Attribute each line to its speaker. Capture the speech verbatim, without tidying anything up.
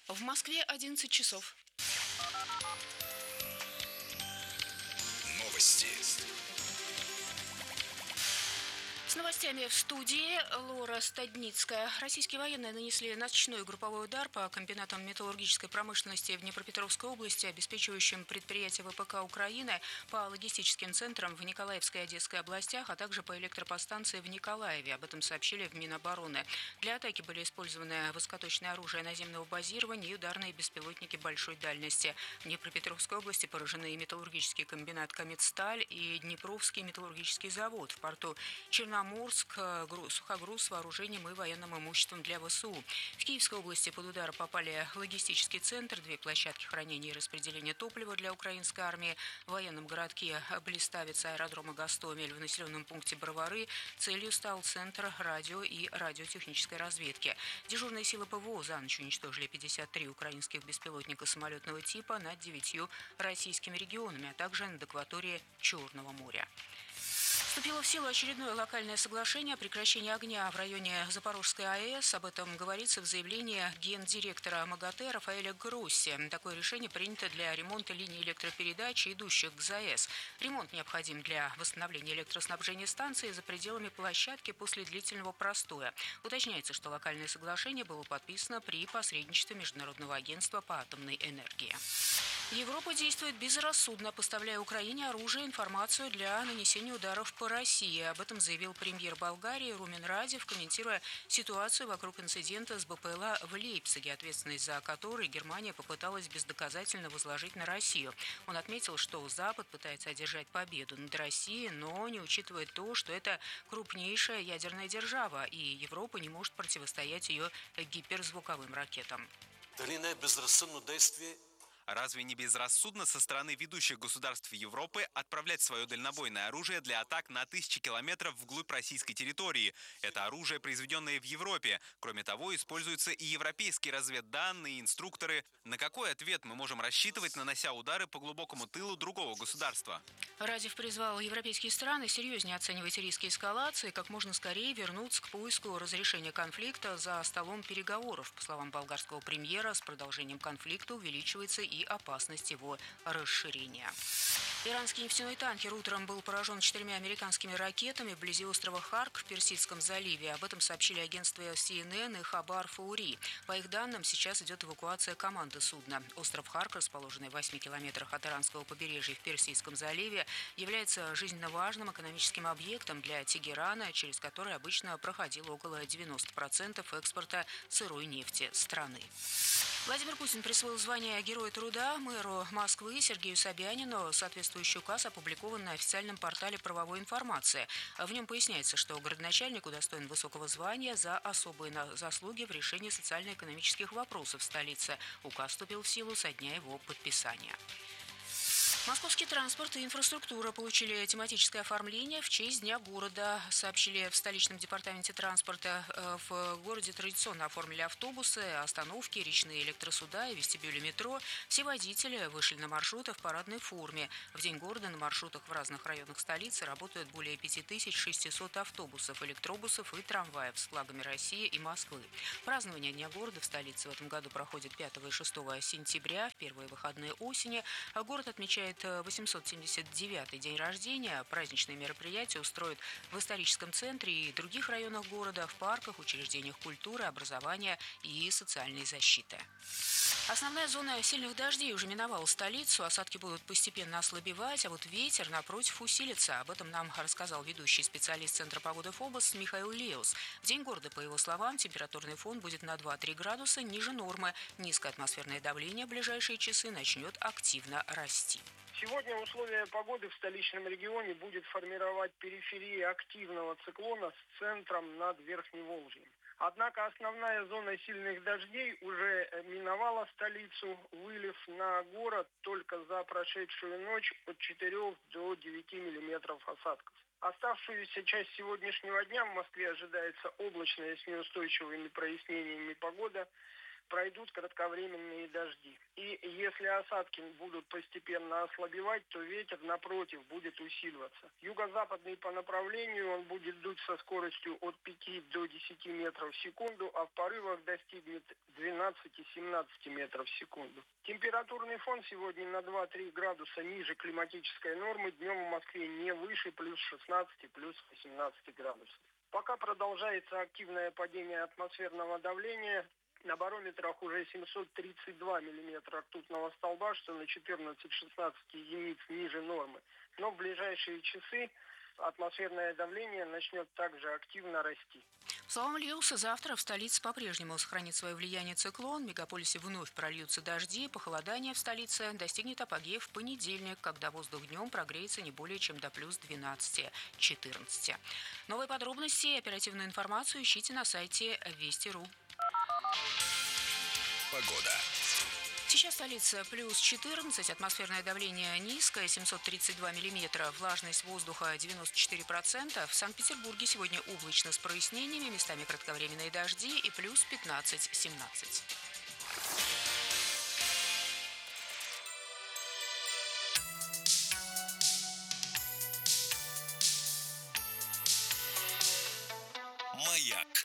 Speaker 1: В Москве одиннадцать часов.
Speaker 2: Новости.
Speaker 1: С новостями в студии Лора Стадницкая. Российские военные нанесли ночной групповой удар по комбинатам металлургической промышленности в Днепропетровской области, обеспечивающим предприятия ВПК Украины, по логистическим центрам в Николаевской и Одесской областях, а также по электроподстанции в Николаеве. Об этом сообщили в Минобороны. Для атаки были использованы высокоточное оружие наземного базирования и ударные беспилотники большой дальности. В Днепропетровской области поражены и металлургический комбинат «Комитсталь», и Днепровский металлургический завод. В порту Черноморск сухогруз с вооружением и военным имуществом для ВСУ. В Киевской области под удар попали логистический центр, две площадки хранения и распределения топлива для украинской армии, в военном городке Блиставец аэродрома Гостомель, в населенном пункте Бровары целью стал центр радио и радиотехнической разведки. Дежурные силы ПВО за ночь уничтожили пятьдесят три украинских беспилотника самолетного типа над девятью российскими регионами, а также над акваторией Черного моря. Вступило в силу очередное локальное соглашение о прекращении огня в районе Запорожской АЭС. Об этом говорится в заявлении гендиректора МАГАТЭ Рафаэля Гросси. Такое решение принято для ремонта линий электропередач, идущих к ЗАЭС. Ремонт необходим для восстановления электроснабжения станции за пределами площадки после длительного простоя. Уточняется, что локальное соглашение было подписано при посредничестве Международного агентства по атомной энергии. Европа действует безрассудно, поставляя Украине оружие и информацию для нанесения ударов по России. Об этом заявил премьер Болгарии Румен Радев, комментируя ситуацию вокруг инцидента с БПЛА в Лейпциге, ответственность за который Германия попыталась бездоказательно возложить на Россию. Он отметил, что Запад пытается одержать победу над Россией, но не учитывает то, что это крупнейшая ядерная держава, и Европа не может противостоять ее гиперзвуковым ракетам.
Speaker 3: Дали не безрассудно действие?
Speaker 4: Разве не безрассудно со стороны ведущих государств Европы отправлять свое дальнобойное оружие для атак на тысячи километров вглубь российской территории? Это оружие, произведенное в Европе. Кроме того, используются и европейские разведданные, инструкторы. На какой ответ мы можем рассчитывать, нанося удары по глубокому тылу другого государства?
Speaker 1: Радев призвал европейские страны серьезнее оценивать риски эскалации и как можно скорее вернуться к поиску разрешения конфликта за столом переговоров. По словам болгарского премьера, с продолжением конфликта увеличивается и и опасность его расширения. Иранский нефтяной танкер утром был поражен четырьмя американскими ракетами вблизи острова Харк в Персидском заливе. Об этом сообщили агентства Си Эн Эн и Хабар Фаури. По их данным, сейчас идет эвакуация команды судна. Остров Харк, расположенный в восьми километрах от иранского побережья в Персидском заливе, является жизненно важным экономическим объектом для Тегерана, через который обычно проходило около девяноста процентов экспорта сырой нефти страны. Владимир Путин присвоил звание Героя труда мэру Москвы Сергею Собянину. Соответствующий указ опубликован на официальном портале правовой информации. В нем поясняется, что градоначальник удостоен высокого звания за особые заслуги в решении социально-экономических вопросов в столице. Указ вступил в силу со дня его подписания. Московский транспорт и инфраструктура получили тематическое оформление в честь Дня города. Сообщили в столичном департаменте транспорта. В городе традиционно оформили автобусы, остановки, речные электросуда и вестибюли метро. Все водители вышли на маршруты в парадной форме. В День города на маршрутах в разных районах столицы работают более пяти тысяч шестисот автобусов, электробусов и трамваев с флагами России и Москвы. Празднование Дня города в столице в этом году проходит пятого и шестого сентября, в первые выходные осени. Город отмечает восемьсот семьдесят девятый день рождения. Праздничные мероприятия устроят в историческом центре и других районах города, в парках, учреждениях культуры, образования и социальной защиты. Основная зона сильных дождей уже миновала столицу. Осадки будут постепенно ослабевать, а вот ветер, напротив, усилится. Об этом нам рассказал ведущий специалист Центра погоды ФОБОС Михаил Леус. В день города, по его словам, температурный фон будет на два-три градуса ниже нормы. Низкое атмосферное давление в ближайшие часы начнет активно расти.
Speaker 5: Сегодня условия погоды в столичном регионе будет формировать периферия активного циклона с центром над Верхневолжьем. Однако основная зона сильных дождей уже миновала столицу, вылив на город только за прошедшую ночь от четырёх до девяти миллиметров осадков. Оставшуюся часть сегодняшнего дня в Москве ожидается облачная с неустойчивыми прояснениями погода. пройдут кратковременные дожди. И если осадки будут постепенно ослабевать, то ветер, напротив, будет усиливаться. Юго-западный по направлению он будет дуть со скоростью от пяти до десяти метров в секунду, а в порывах достигнет двенадцати-семнадцати метров в секунду. Температурный фон сегодня на два-три градуса ниже климатической нормы, днем в Москве не выше плюс шестнадцати, плюс восемнадцати градусов. Пока продолжается активное падение атмосферного давления. На барометрах уже семьсот тридцать два миллиметра ртутного столба, что на четырнадцать-шестнадцать единиц ниже нормы. Но в ближайшие часы атмосферное давление начнет также активно расти.
Speaker 1: По словам Ильюса, завтра в столице по-прежнему сохранит свое влияние циклон. В мегаполисе вновь прольются дожди. Похолодание в столице достигнет апогея в понедельник, когда воздух днем прогреется не более чем до плюс двенадцати-четырнадцати. Новые подробности и оперативную информацию ищите на сайте Вести точка ру.
Speaker 2: Погода.
Speaker 1: Сейчас столица плюс четырнадцать, атмосферное давление низкое, семьсот тридцать два миллиметра, влажность воздуха девяносто четыре процента. В Санкт-Петербурге сегодня облачно с прояснениями, местами кратковременные дожди и плюс пятнадцать-семнадцать.
Speaker 2: Маяк.